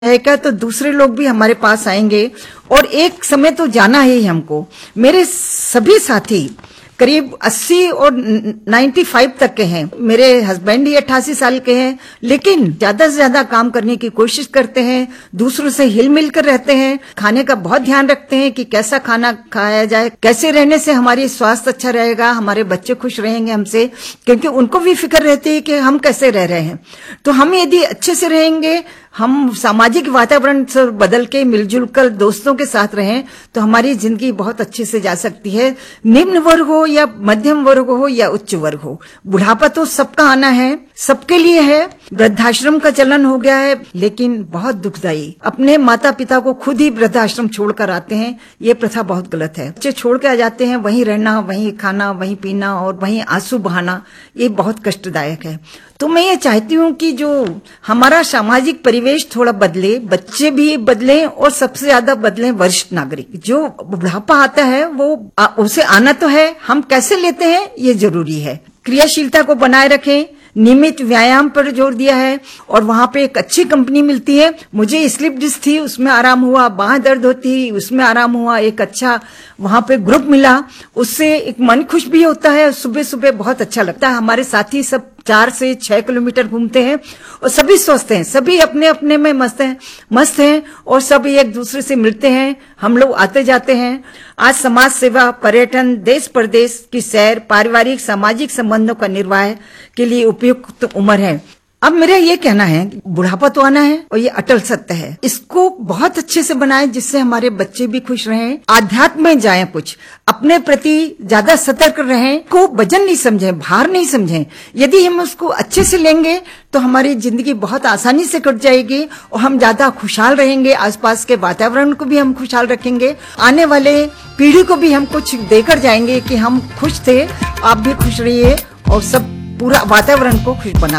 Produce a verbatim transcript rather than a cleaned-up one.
रहेगा तो दूसरे लोग भी हमारे पास आएंगे और एक समय तो जाना है ही हमको। मेरे सभी साथी करीब अस्सी और पचानवे तक के हैं। मेरे हस्बैंड ही अट्ठासी साल के हैं, लेकिन ज्यादा से ज्यादा काम करने की कोशिश करते हैं, दूसरों से हिल मिल कर रहते हैं, खाने का बहुत ध्यान रखते हैं कि कैसा खाना खाया जाए, कैसे रहने से हमारी स्वास्थ्य अच्छा रहेगा, हमारे बच्चे खुश रहेंगे हमसे, क्योंकि उनको भी फिक्र रहती है कि हम कैसे रह रहे हैं। तो हम यदि अच्छे से रहेंगे, हम सामाजिक वातावरण से बदल के मिलजुल कर दोस्तों के साथ रहें तो हमारी जिंदगी बहुत अच्छे से जा सकती है। निम्न वर्ग हो या मध्यम वर्ग हो या उच्च वर्ग हो, बुढ़ापा तो सबका आना है, सबके लिए है। वृद्धाश्रम का चलन हो गया है, लेकिन बहुत दुखदायी, अपने माता पिता को खुद ही वृद्धाश्रम छोड़कर आते हैं। ये प्रथा बहुत गलत है। बच्चे छोड़ के आ जाते हैं, वहीं रहना, वहीं खाना, वहीं पीना और वहीं आंसू बहाना, ये बहुत कष्टदायक है। तो मैं ये चाहती हूँ कि जो हमारा सामाजिक परिवेश थोड़ा बदले, बच्चे भी बदलें और सबसे ज्यादा बदलें वरिष्ठ नागरिक। जो बुढ़ापा आता है वो आ, उसे आना तो है, हम कैसे लेते हैं ये जरूरी है। क्रियाशीलता को बनाए रखें, नियमित व्यायाम पर जोर दिया है और वहां पे एक अच्छी कंपनी मिलती है। मुझे स्लिप डिस्क थी, उसमें आराम हुआ, बांह दर्द होती उसमें आराम हुआ, एक अच्छा वहां पे ग्रुप मिला, उससे एक मन खुश भी होता है। सुबह सुबह बहुत अच्छा लगता है। हमारे साथी सब चार से छह किलोमीटर घूमते हैं और सभी स्वस्थ हैं, सभी अपने अपने में मस्त हैं मस्त हैं और सभी एक दूसरे से मिलते हैं। हम लोग आते जाते हैं। आज समाज सेवा, पर्यटन, देश प्रदेश की सैर, पारिवारिक सामाजिक संबंधों का निर्वाह के लिए उपयुक्त उम्र है। अब मेरा ये कहना है, बुढ़ापा तो आना है और ये अटल सत्य है, इसको बहुत अच्छे से बनाएं जिससे हमारे बच्चे भी खुश रहें। आध्यात्म में जाएं, कुछ अपने प्रति ज्यादा सतर्क रहें, को वजन नहीं समझें, भार नहीं समझें। यदि हम उसको अच्छे से लेंगे तो हमारी जिंदगी बहुत आसानी से कट जाएगी और हम ज्यादा खुशहाल रहेंगे। आसपास के वातावरण को भी हम खुशहाल रखेंगे, आने वाले पीढ़ी को भी हम कुछ देकर जाएंगे कि हम खुश थे, आप भी खुश रहिए और सब पूरा वातावरण को खुश बना